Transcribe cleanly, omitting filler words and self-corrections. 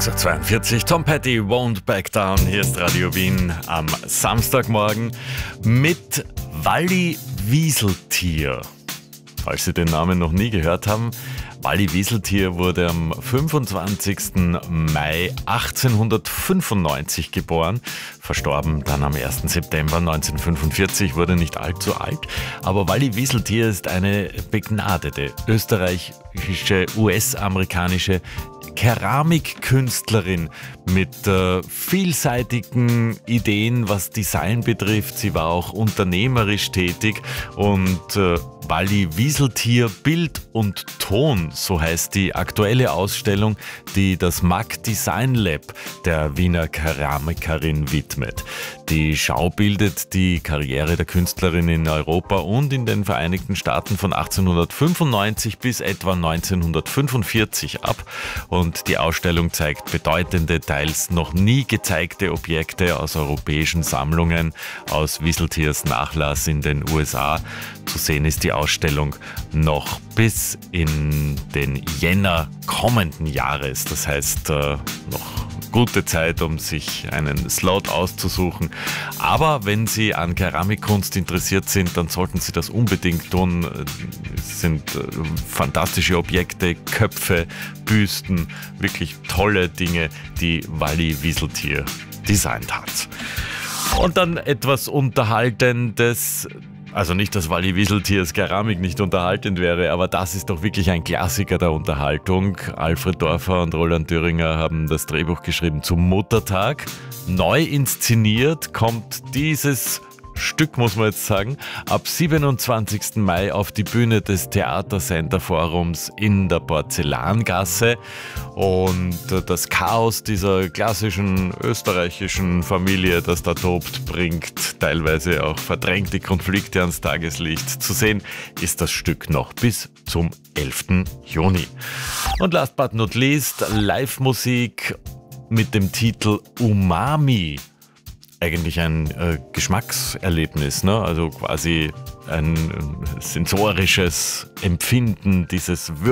6.42 Uhr, Tom Petty, Won't Back Down. Hier ist Radio Wien am Samstagmorgen mit Walli Wieseltier. Falls Sie den Namen noch nie gehört haben, Walli Wieseltier wurde am 25. Mai 1895 geboren, verstorben dann am 1. September 1945, wurde nicht allzu alt. Aber Walli Wieseltier ist eine begnadete österreichische, US-amerikanische Keramikkünstlerin mit vielseitigen Ideen, was Design betrifft. Sie war auch unternehmerisch tätig und Walli Wieseltier Bild und Ton, so heißt die aktuelle Ausstellung, die das MAG Design Lab der Wiener Keramikerin widmet. Die Schau bildet die Karriere der Künstlerin in Europa und in den Vereinigten Staaten von 1895 bis etwa 1945 ab. Und die Ausstellung zeigt bedeutende, teils noch nie gezeigte Objekte aus europäischen Sammlungen, aus Wieseltiers Nachlass in den USA. Zu sehen ist die Ausstellung noch bis in den Jänner kommenden Jahres. Das heißt, noch gute Zeit, um sich einen Slot auszusuchen. Aber wenn Sie an Keramikkunst interessiert sind, dann sollten Sie das unbedingt tun. Es sind fantastische Objekte, Köpfe, Büsten, wirklich tolle Dinge, die Walli Wieseltier designt hat. Und dann etwas Unterhaltendes. Also nicht, dass Walli Wieseltiers Keramik nicht unterhaltend wäre, aber das ist doch wirklich ein Klassiker der Unterhaltung. Alfred Dorfer und Roland Thüringer haben das Drehbuch geschrieben zum Muttertag. Neu inszeniert kommt dieses Stück, muss man jetzt sagen, ab 27. Mai auf die Bühne des Theatercenter Forums in der Porzellangasse. Und das Chaos dieser klassischen österreichischen Familie, das da tobt, bringt teilweise auch verdrängte Konflikte ans Tageslicht. Zu sehen ist das Stück noch bis zum 11. Juni. Und last but not least, Live-Musik mit dem Titel Umami. Eigentlich ein Geschmackserlebnis, ne? Also quasi ein sensorisches Empfinden dieses